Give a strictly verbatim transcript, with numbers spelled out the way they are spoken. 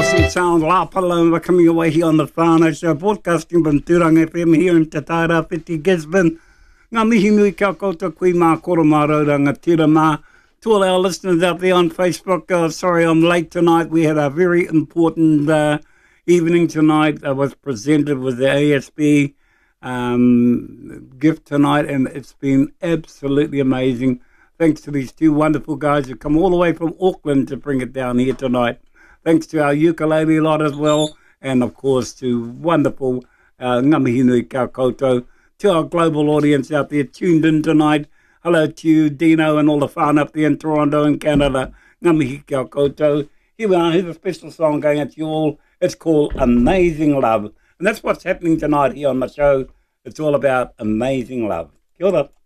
Awesome sound, La Paloma, coming away here on the Whānau Show, broadcasting from Turanga F M here in Te Tairawhiti, Gisborne. Ngā mihi nui kia koutou kui mā koro mā rauranga tira mā. To all our listeners out there on Facebook, uh, sorry I'm late tonight. We had a very important uh, evening tonight. I was presented with the A S B um, gift tonight, and it's been absolutely amazing. Thanks to these two wonderful guys who come all the way from Auckland to bring it down here tonight. Thanks to our ukulele lot as well, and of course to wonderful uh, ngā mihi nui kia koutou. To our global audience out there tuned in tonight, hello to you, Dino, and all the fun up there in Toronto and Canada. Ngā mihi kia koutou. Here we are, here's a special song going out to you all. It's called Amazing Love. And that's what's happening tonight here on the show. It's all about amazing love. Kia ora.